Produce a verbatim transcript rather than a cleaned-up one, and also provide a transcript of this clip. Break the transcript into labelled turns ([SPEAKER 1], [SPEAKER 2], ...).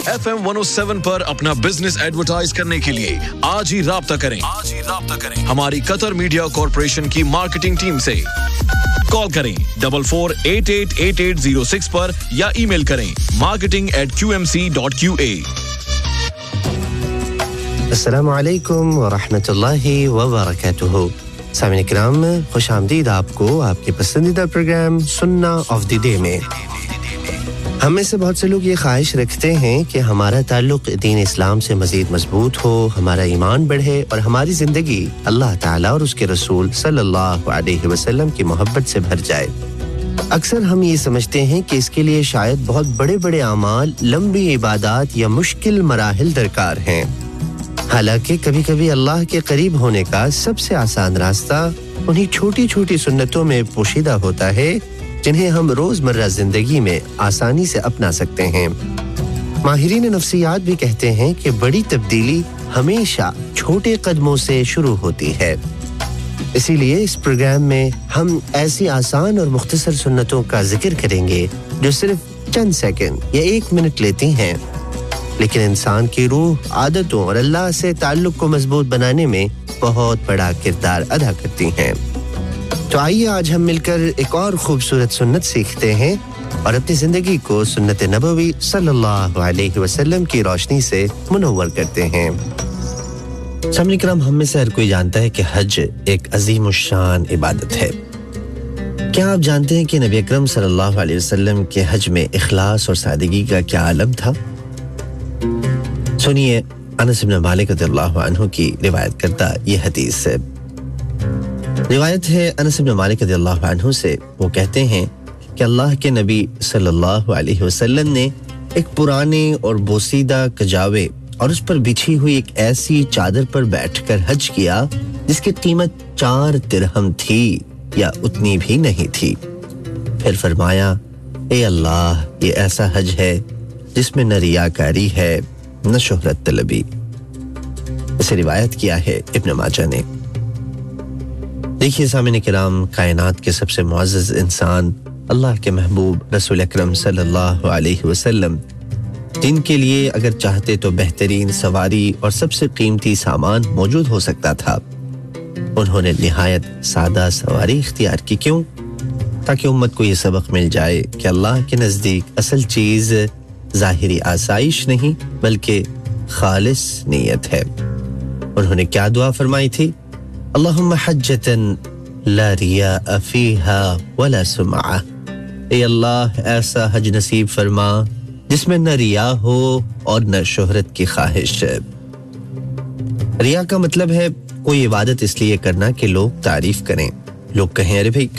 [SPEAKER 1] F M one oh seven पर अपना business advertise करने के लिए आज ही राब्ता करें आज ही राब्ता करें हमारी कतर मीडिया कॉर्पोरेशन की मार्केटिंग टीम से कॉल करें double four eight eight eight eight zero six पर या ईमेल करें marketing eight Q M C dot Q A.
[SPEAKER 2] अस्सलामु अलैकुम व रहमतुल्लाहि व बरकातुहू। सामीन इकराम, खुश आमदीद आपको आपके पसंदीदा प्रोग्राम सुन्ना ऑफ द डे में। हम में से बहुत से लोग ये ख्वाहिश रखते हैं कि हमारा ताल्लुक दीन इस्लाम से मज़ीद मजबूत हो, हमारा ईमान बढ़े और हमारी ज़िंदगी अल्लाह ताला और उसके रसूल सल्लल्लाहु अलैहि वसल्लम की मोहब्बत से भर जाए। अक्सर हम ये समझते हैं कि इसके लिए शायद बहुत बड़े-बड़े अमाल, लंबी इबादत या मुश्किल मराहिल दरकार हैं। हालांकि कभी-कभी अल्लाह के करीब होने का सबसे आसान रास्ता उन्हीं छोटी-छोटी सुन्नतों में पोशीदा होता है जिन्हें हम रोजमर्रा जिंदगी में आसानी से अपना सकते हैं। माहिरीन नफ्सियात भी कहते हैं कि बड़ी तब्दीली हमेशा छोटे कदमों से शुरू होती है। इसीलिए इस प्रोग्राम में हम ऐसी आसान और मुख्तसर सुन्नतों का जिक्र करेंगे जो सिर्फ चंद सेकंड या एक मिनट लेती हैं, लेकिन इंसान की रूह, आदतों और अल्लाह से ताल्लुक को मजबूत बनाने में बहुत बड़ा किरदार अदा करती हैं। तो आइए आज हम मिलकर एक और खूबसूरत सुन्नत सीखते हैं और अपनी जिंदगी को सुन्नत नबवी सल्लल्लाहु अलैहि वसल्लम की रोशनी से मुनव्वर करते हैं। सामने करम, हम में से हर कोई जानता है कि हज एक अजीम शान इबादत है। क्या आप जानते हैं कि नबी अकरम सल्लल्लाहु अलैहि वसल्लम के हज में इखलास और सादगी का क्या आलम था? सुनिए अनस इब्न मालिक रज़ियल्लाहु अन्हु की रिवायत करता ये हदीस है। रिवायत है अनस इब्न मालिक रज़ियल्लाहु अन्हु से। वो कहते हैं कि अल्लाह के नबी सल्लल्लाहु अलैहि वसल्लम ने एक पुराने और बोसीदा कजावे और उस पर बिछी हुई एक ऐसी चादर पर बैठकर हज किया जिसकी कीमत चार दिरहम थी या उतनी भी नहीं थी। फिर फरमाया, ए अल्लाह, ये ऐसा हज है जिसमें न रियाकारी है न शोहरत तलबी। इसे रिवायत किया है इब्न माजा ने। देखिए सामीन किराम, कायनात के सबसे मुअज़्ज़ज़ इंसान अल्लाह के महबूब रसूल अकरम सल्लल्लाहु अलैहि वसल्लम, जिनके लिए अगर चाहते तो बेहतरीन सवारी और सबसे कीमती सामान मौजूद हो सकता था, उन्होंने निहायत सादा सवारी इख्तियार की। क्यों? ताकि उम्मत को ये सबक मिल जाए कि अल्लाह के नज़दीक असल चीज़ ज़ाहिरी आसाइश नहीं बल्कि खालिस नीयत है। उन्होंने क्या दुआ फरमाई थी? अल्लाहुम्मा हज्जतन ला रिया फीहा वला सुमआ। ए अल्लाह, ऐसा हज नसीब फरमा जिसमें न रिया हो और न शोहरत की ख्वाहिश। रिया का मतलब है कोई इबादत इसलिए करना कि लोग तारीफ करें, लोग कहें अरे भाई